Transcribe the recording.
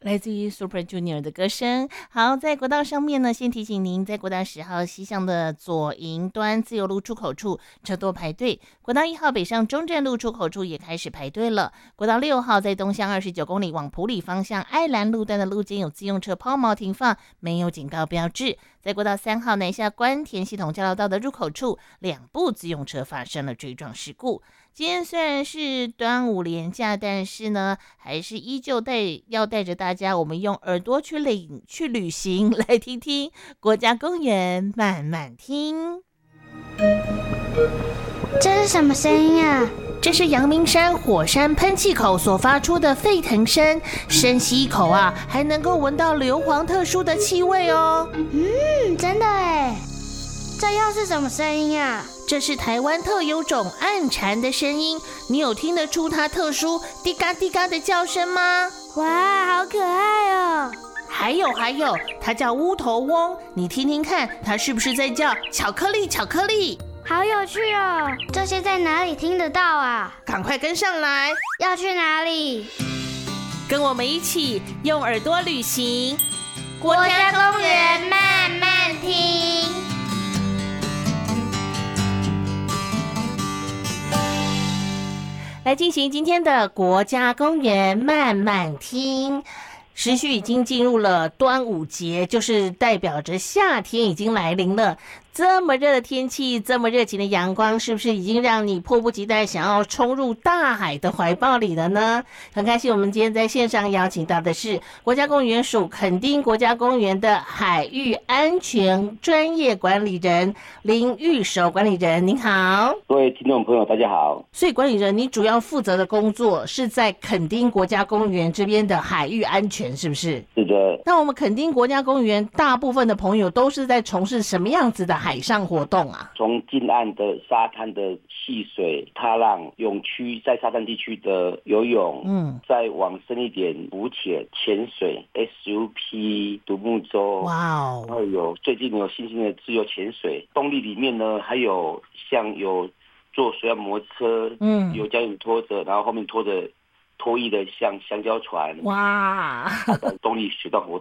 来自于 Super Junior 的歌声。好，在国道上面呢，先提醒您，在国道10号西向的左营端自由路出口处车多排队，国道1号北上中正路出口处也开始排队了。国道6号在东向29公里往埔里方向爱兰路段的路肩有自用车抛锚停放，没有警告标志。在国道3号南下关田系统交流道的入口处，2部自用车发生了追撞事故。今天虽然是端午连假，但是呢，还是依旧要带着大家，我们用耳朵去旅行，来听听国家公园，慢慢听。 这是什么声音啊？ 这是阳明山火山喷气口所发出的沸腾声，深吸一口啊，还能够闻到硫磺特殊的气味哦。 真的耶。这又是什么声音啊？ 这是台湾特有种暗蝉的声音，你有听得出它特殊滴嘎滴嘎的叫声吗？ 哇，好可爱哦！ 还有，它叫乌头翁，你听听看，它是不是在叫巧克力巧克力？ 好有趣哦！这些在哪里听得到啊？ 赶快跟上来！ 要去哪里？ 跟我们一起用耳朵旅行， 国家公园慢慢听。 来进行今天的国家公园慢慢听。时序已经进入了端午节，就是代表着夏天已经来临了。这么热的天气，这么热情的阳光，是不是已经让你迫不及待想要冲入大海的怀抱里了呢？很开心我们今天在线上邀请到的是国家公园属垦丁国家公园的海域安全专业管理人林玉守管理人，您好。 各位听众朋友大家好。 所以管理人，你主要负责的工作是在垦丁国家公园这边的海域安全，是不是？ 是的。 那我们垦丁国家公园大部分的朋友都是在从事什么样子的海上活动啊？ 从近岸的沙滩的戏水、踏浪、泳区，在沙滩地区的游泳，再往深一点浮潜、潜水、SUP、独木舟， 哇哦， 然后最近有新兴的自由潜水。动力里面呢，还有像有坐水岸摩托车，有将你拖着，然后后面拖着拖曳的像香蕉船， 哇， 动力水上活